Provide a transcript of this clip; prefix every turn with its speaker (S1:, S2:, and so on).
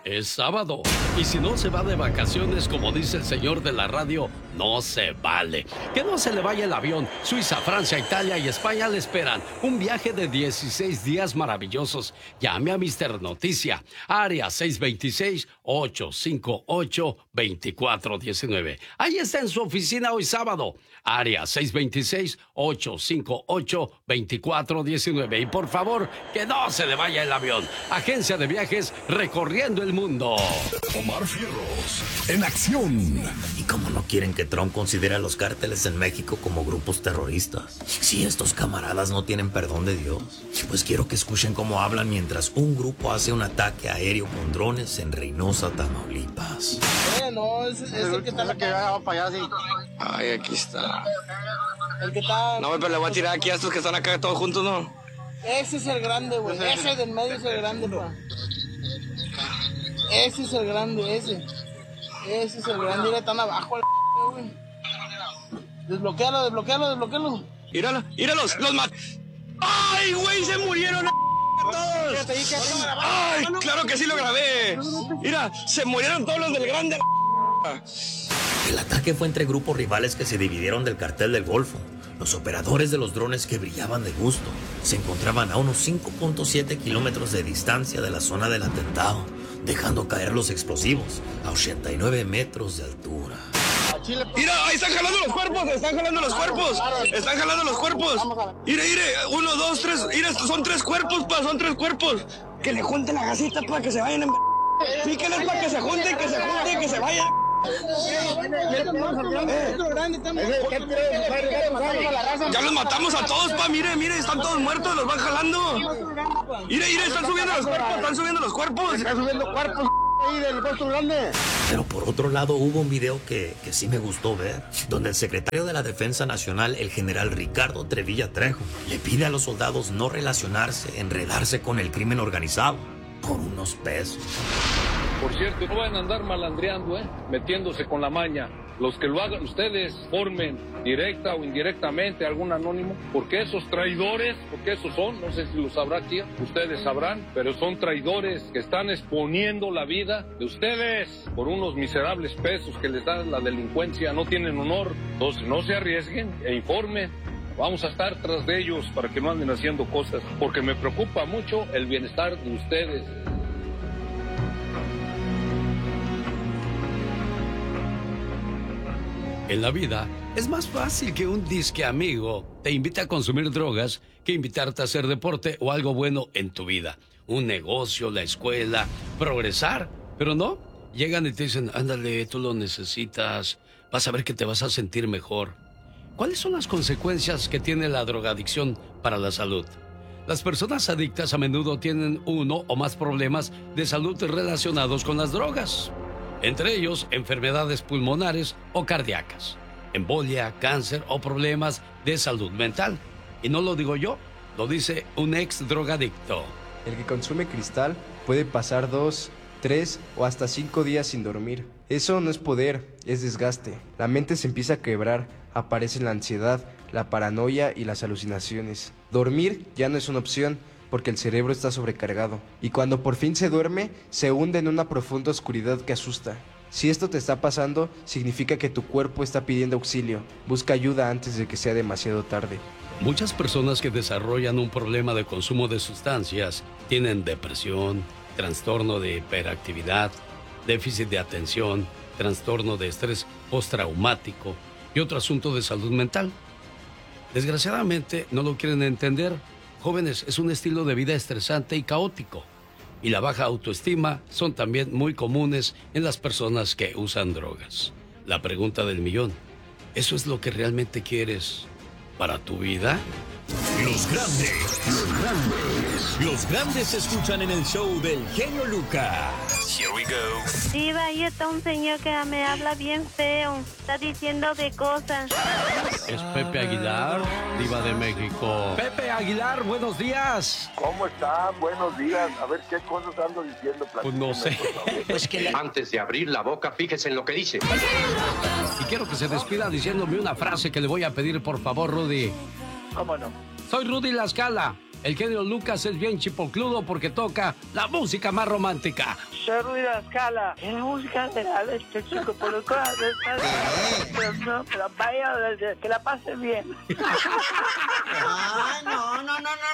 S1: Es sábado, y si no se va de vacaciones, como dice el señor de la radio, no se vale. Que no se le vaya el avión. Suiza, Francia, Italia y España le esperan. Un viaje de 16 días maravillosos. Llame a Mister Noticia, área 626-858-2419. Ahí está en su oficina hoy sábado, área 626-858-2419. Y por favor, que no se le vaya el avión. Agencia de viajes recorriendo el mundo.
S2: Omar Fierros, en acción.
S3: ¿Y cómo no quieren que Trump considere a los cárteles en México como grupos terroristas? Si estos camaradas no tienen perdón de Dios, pues quiero que escuchen cómo hablan mientras un grupo hace un ataque aéreo con drones en Reynosa, Tamaulipas.
S4: No, es el que está que va para allá, sí.
S5: Ay, aquí está.
S4: El que está...
S5: No, pero le voy a tirar aquí a estos que están acá todos juntos, ¿no?
S4: Ese es el grande, güey. Ese del medio es el grande, pa. Ese es el grande, ese. Ese es el grande. Mira, están abajo, güey. Desbloquéalo.
S5: Míralos, los mat... ¡Ay, güey, se murieron todos! ¡Ay, claro que sí lo grabé! Mira, se murieron todos los del grande.
S3: El ataque fue entre grupos rivales que se dividieron del cartel del Golfo. Los operadores de los drones, que brillaban de gusto, se encontraban a unos 5.7 kilómetros de distancia de la zona del atentado, dejando caer los explosivos a 89 metros de altura.
S5: Mira, ahí están jalando los cuerpos. Mire, 1, 2, 3. Mira, son 3 cuerpos, pa, son 3 cuerpos. Que le junten la gasita para que se vayan en... Píquenles para que se junten, que se vayan. Ya los matamos a todos, pa, mire, están todos muertos, los van jalando. Mire, están subiendo los cuerpos.
S4: Están subiendo cuerpos ahí del puesto grande.
S3: Pero por otro lado hubo un video que sí me gustó ver, donde el secretario de la Defensa Nacional, el general Ricardo Trevilla Trejo, le pide a los soldados no relacionarse, enredarse con el crimen organizado por unos pesos.
S6: Por cierto, no van a andar malandreando, metiéndose con la maña. Los que lo hagan ustedes, formen directa o indirectamente algún anónimo, porque esos traidores, porque esos son, no sé si lo sabrá aquí, ustedes sabrán, pero son traidores que están exponiendo la vida de ustedes por unos miserables pesos que les da la delincuencia, no tienen honor. Entonces no se arriesguen e informen. Vamos a estar tras de ellos para que no anden haciendo cosas, porque me preocupa mucho el bienestar de ustedes.
S1: En la vida es más fácil que un disque amigo te invite a consumir drogas que invitarte a hacer deporte o algo bueno en tu vida. Un negocio, la escuela, progresar. Pero no, llegan y te dicen, ándale, tú lo necesitas, vas a ver que te vas a sentir mejor. ¿Cuáles son las consecuencias que tiene la drogadicción para la salud? Las personas adictas a menudo tienen uno o más problemas de salud relacionados con las drogas. Entre ellos, enfermedades pulmonares o cardíacas, embolia, cáncer o problemas de salud mental. Y no lo digo yo, lo dice un ex drogadicto.
S7: El que consume cristal puede pasar 2, 3 o hasta 5 días sin dormir. Eso no es poder, es desgaste. La mente se empieza a quebrar, aparece la ansiedad, la paranoia y las alucinaciones. Dormir ya no es una opción, porque el cerebro está sobrecargado, y cuando por fin se duerme, se hunde en una profunda oscuridad que asusta. Si esto te está pasando, significa que tu cuerpo está pidiendo auxilio. Busca ayuda antes de que sea demasiado tarde.
S1: Muchas personas que desarrollan un problema de consumo de sustancias tienen depresión, trastorno de hiperactividad, déficit de atención, trastorno de estrés postraumático y otro asunto de salud mental. Desgraciadamente, no lo quieren entender. Jóvenes, es un estilo de vida estresante y caótico. Y la baja autoestima son también muy comunes en las personas que usan drogas. La pregunta del millón, ¿eso es lo que realmente quieres para tu vida?
S2: Los grandes se escuchan en el show del genio Lucas. Here we go.
S8: Diva, ahí está un señor que me habla bien feo. Está diciendo de cosas.
S1: Es Pepe Aguilar, Diva de México. Pepe Aguilar, buenos días.
S9: ¿Cómo están? Buenos días. A ver, ¿qué cosas ando diciendo?
S1: Pues no sé.
S10: Es que antes de abrir la boca, fíjese en lo que dice.
S1: Y quiero que se despida diciéndome una frase que le voy a pedir, por favor, Rudy.
S9: ¿Cómo no?
S1: Soy Rudy La Scala. El genio Lucas es bien chipocludo porque toca la música más romántica.
S11: Soy Rudy La Scala. Es la música de la leche, chico, por lo cual pero no, pero vaya, que la pasen bien.
S12: Ay, no.